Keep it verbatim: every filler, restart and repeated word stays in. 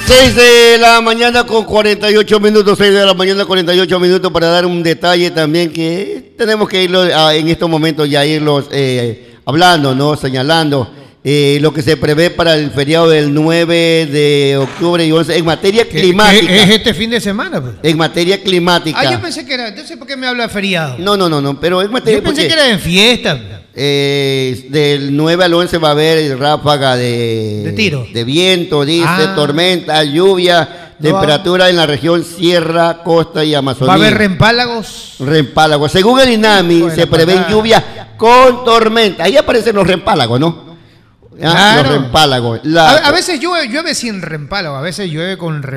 seis de la mañana con cuarenta y ocho minutos, seis de la mañana cuarenta y ocho minutos para dar un detalle también que tenemos que irlo a, en estos momentos ya irlos eh, hablando, ¿no? Señalando eh, lo que se prevé para el feriado del nueve de octubre y once en materia climática. ¿Qué, es este fin de semana? Pues? En materia climática. Ah, yo pensé que era, entonces ¿por qué me habla de feriado? No, no, no, no, pero en materia... Yo pensé porque, que era en fiesta. Eh, del nueve al once va a haber ráfaga de, de tiro, de viento, dice, ah. tormenta, lluvia, no, temperatura en la región Sierra, Costa y Amazonía. ¿Va a haber rempálagos? Rempálagos. Según el INAMI, se prevén lluvia con tormenta. Ahí aparecen los rempálagos, ¿no? Ah, claro. Los rempálagos. La... A, a veces llueve, llueve sin rempálago, a veces llueve con rempálagos.